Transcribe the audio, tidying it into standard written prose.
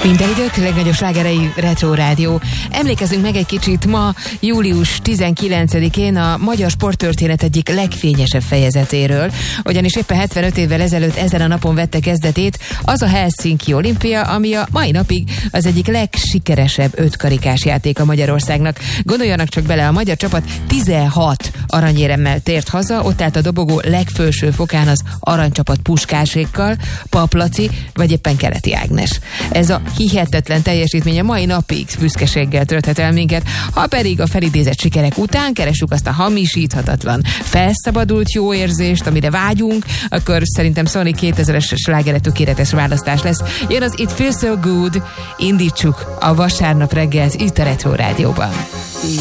Minden idők legnagyobb slágerei Retro Rádió. Emlékezzünk meg egy kicsit, ma július 19-én a magyar sporttörténet egyik legfényesebb fejezetéről, ugyanis éppen 75 évvel ezelőtt ezen a napon vette kezdetét az a Helsinki olimpia, ami a mai napig az egyik legsikeresebb ötkarikás játéka Magyarországnak. Gondoljanak csak bele, a magyar csapat 16 aranyéremmel tért haza, ott állt a dobogó legfelső fokán az aranycsapat Puskásékkal, Pap Laci vagy éppen Keleti Ágnes. Ez a hihetetlen teljesítmény a mai napig büszkeséggel tölthet el minket, ha pedig a felidézett sikerek után keressük azt a hamisíthatatlan, felszabadult jó érzést, amire vágyunk, akkor szerintem Sony 2000-es slágere tökéletes választás lesz. Jön az It Feels So Good, indítsuk a vasárnap reggelt itt a Retro Rádióban.